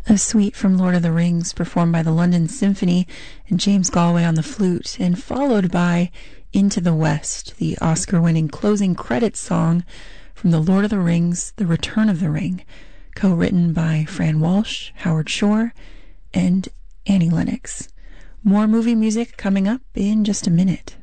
A suite from Lord of the Rings performed by the London Symphony and James Galway on the flute, and followed by Into the West, the Oscar-winning closing credits song from The Lord of the Rings, The Return of the Ring, co-written by Fran Walsh, Howard Shore, and Annie Lennox. More movie music coming up in just a minute.